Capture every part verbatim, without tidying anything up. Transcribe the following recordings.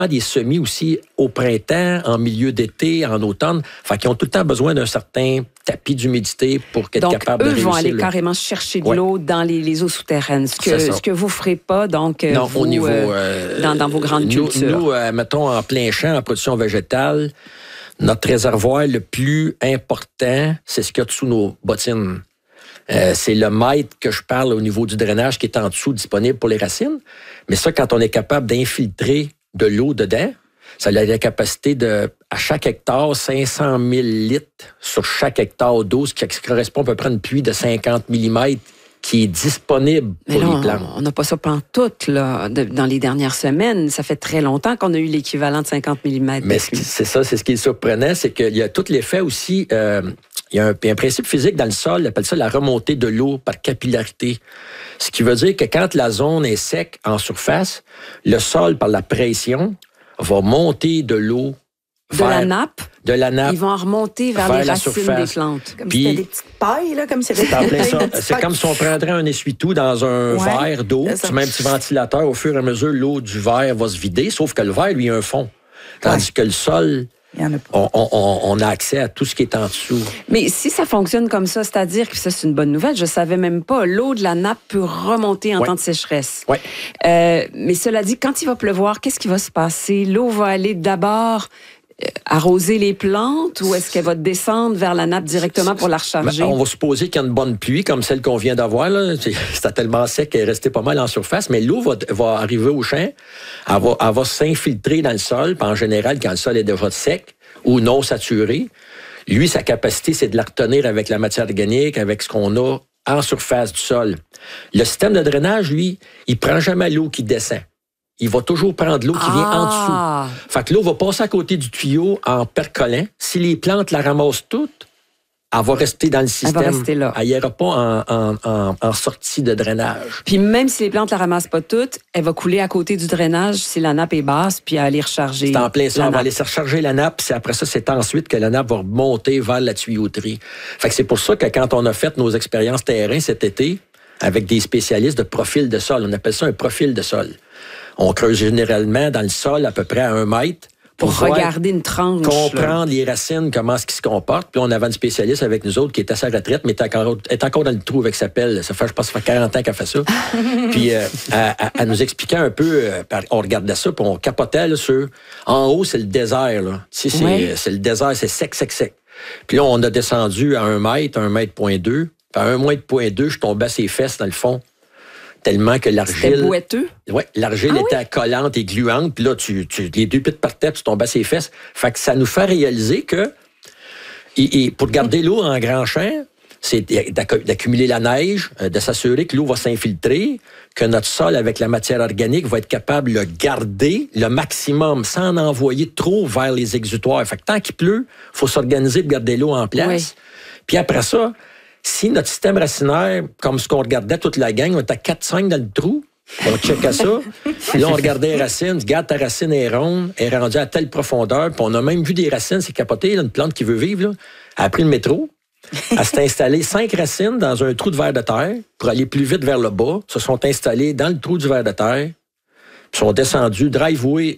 des semis aussi au printemps, en milieu d'été, en automne. Fait qu'ils ont tout le temps besoin d'un certain tapis d'humidité pour être donc, capable de réussir. Donc, eux vont aller là. carrément chercher de ouais. l'eau dans les, les eaux souterraines, ce que, ce que vous ne ferez pas donc, non, vous, au niveau, euh, dans, dans vos grandes nous, cultures. Nous, euh, mettons, en plein champ, en production végétale, notre réservoir le plus important, c'est ce qu'il y a dessous nos bottines. Euh, c'est le mètre que je parle au niveau du drainage qui est en dessous disponible pour les racines. Mais ça, quand on est capable d'infiltrer de l'eau dedans, ça a la capacité de, à chaque hectare, cinq cent mille litres sur chaque hectare d'eau, ce qui correspond à peu près à une pluie de cinquante millimètres qui est disponible pour là, les plantes. On n'a pas ça pantoute, là, de, dans les dernières semaines. Ça fait très longtemps qu'on a eu l'équivalent de cinquante millimètres. Mais c'est ça, c'est ce qui est surprenant, c'est qu'il y a tout l'effet aussi... Euh, il y a un, un principe physique dans le sol, on appelle ça la remontée de l'eau par capillarité. Ce qui veut dire que quand la zone est sec en surface, le sol, par la pression, va monter de l'eau de vers, la nappe. De la nappe. Ils vont en remonter vers, vers les racines surface. Des plantes. Comme Puis, si c'était des petites pailles, là, comme si c'était en plein ça. C'est comme si on prendrait un essuie-tout dans un ouais, verre d'eau, tu mets un petit ventilateur, au fur et à mesure, l'eau du verre va se vider, sauf que le verre, lui, a un fond. Tandis ouais. que le sol... Il y en a pas. On, on, on a accès à tout ce qui est en dessous. Mais si ça fonctionne comme ça, c'est-à-dire que ça, c'est une bonne nouvelle, je ne savais même pas, l'eau de la nappe peut remonter en ouais. temps de sécheresse. Oui. Euh, mais cela dit, quand il va pleuvoir, qu'est-ce qui va se passer? L'eau va aller d'abord euh, arroser les plantes ou est-ce qu'elle va descendre vers la nappe directement pour la recharger? Ben, on va supposer qu'il y a une bonne pluie comme celle qu'on vient d'avoir. Là. C'était tellement sec qu'elle est restée pas mal en surface, mais l'eau va, va arriver au champ, elle va, elle va s'infiltrer dans le sol, puis en général, quand le sol est déjà sec, ou non saturé. Lui, sa capacité, c'est de la retenir avec la matière organique, avec ce qu'on a en surface du sol. Le système de drainage, lui, il prend jamais l'eau qui descend. Il va toujours prendre l'eau qui ah. vient en dessous. Fait que l'eau va passer à côté du tuyau en percolant. Si les plantes la ramassent toutes, elle va rester dans le système. Elle va rester là. Elle n'ira pas en, en, en, en sortie de drainage. Puis même si les plantes ne la ramassent pas toutes, elle va couler à côté du drainage si la nappe est basse, puis elle va aller recharger. C'est en plein ça. On va aller se recharger la nappe, puis après ça, c'est ensuite que la nappe va remonter vers la tuyauterie. Fait que c'est pour ça que quand on a fait nos expériences terrain cet été, avec des spécialistes de profil de sol, on appelle ça un profil de sol. On creuse généralement dans le sol à peu près à un mètre. Pour, pour regarder une tranche. Comprendre là. les racines, comment est-ce qu'ils se comportent. Puis on avait une spécialiste avec nous autres qui est à sa retraite, mais est encore, est encore dans le trou avec sa pelle. Ça fait, je pense, ça fait quarante ans qu'elle fait ça. Puis euh, elle, elle nous expliquait un peu, euh, on regardait ça, puis on capotait là, sur... En haut, c'est le désert. Là. Tu sais, c'est, ouais. c'est le désert, c'est sec, sec, sec. Puis là, on a descendu à un mètre, un mètre point deux. Puis à un mètre point deux, je tombais à ses fesses dans le fond. Tellement que l'argile... C'était boiteux? Oui, l'argile ah, était oui? collante et gluante. Puis là, tu, tu, les deux pieds partaient, puis tu tombais à ses fesses. Fait que ça nous fait réaliser que et, et pour garder l'eau en grand champ, c'est d'accumuler la neige, de s'assurer que l'eau va s'infiltrer, que notre sol, avec la matière organique, va être capable de le garder le maximum sans en envoyer trop vers les exutoires. Fait que tant qu'il pleut, il faut s'organiser pour garder l'eau en place. Oui. Puis après ça... Si notre système racinaire, comme ce qu'on regardait toute la gang, on était à quatre cinq dans le trou, on checkait ça, puis là, on regardait les racines, regarde, ta racine est ronde, elle est rendue à telle profondeur, puis on a même vu des racines, c'est capoté, là, une plante qui veut vivre, là. Elle a pris le métro, elle s'est installée cinq racines dans un trou de verre de terre pour aller plus vite vers le bas, se sont installées dans le trou du verre de terre, puis sont descendus, driveway,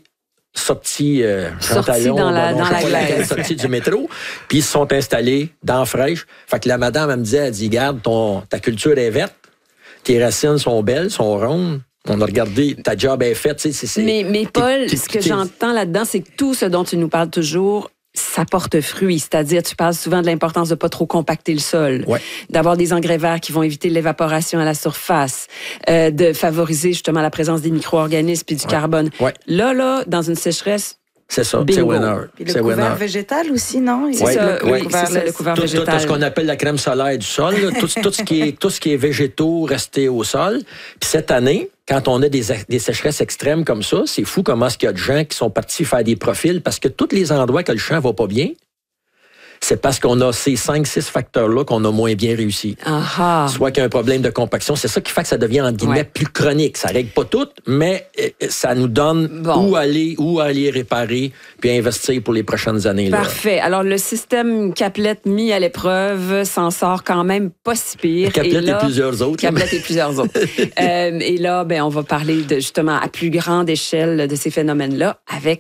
sortis euh, sortis dans la, dans la glace. Sortis du métro, puis ils se sont installés dans fraîche. Fait que la madame, elle me disait, elle dit, garde, ton, ta culture est verte, tes racines sont belles, sont rondes. On a regardé, ta job est faite. C'est, c'est, mais, mais Paul, t'es, t'es, ce que j'entends là-dedans, c'est que tout ce dont tu nous parles toujours, ça porte fruit. C'est-à-dire, tu parles souvent de l'importance de pas trop compacter le sol, ouais. d'avoir des engrais verts qui vont éviter l'évaporation à la surface, euh, de favoriser justement la présence des micro-organismes et du ouais. carbone. Ouais. Là, là, dans une sécheresse, c'est ça, bingo. c'est winner. Puis le c'est couvert winner. végétal aussi, non? C'est ouais, ça, le, oui, couvert, c'est ça, le couvert tout, végétal. Tout ce qu'on appelle la crème solaire du sol, là, tout, tout, ce qui est, tout ce qui est végétaux restés au sol. Puis cette année, quand on a des, des sécheresses extrêmes comme ça, c'est fou comment est-ce qu'il y a de gens qui sont partis faire des profils parce que tous les endroits que le champ va pas bien, c'est parce qu'on a ces cinq six facteurs-là qu'on a moins bien réussi. Aha. Soit qu'il y a un problème de compaction. C'est ça qui fait que ça devient, entre guillemets, ouais. plus chronique. Ça règle pas tout, mais ça nous donne bon. où aller, où aller réparer, puis investir pour les prochaines années. Parfait. Là. Alors, le système Caplet mis à l'épreuve s'en sort quand même pas si pire. Caplet et, là, et plusieurs autres. Caplet et plusieurs autres. euh, et là, ben, on va parler de, justement à plus grande échelle de ces phénomènes-là avec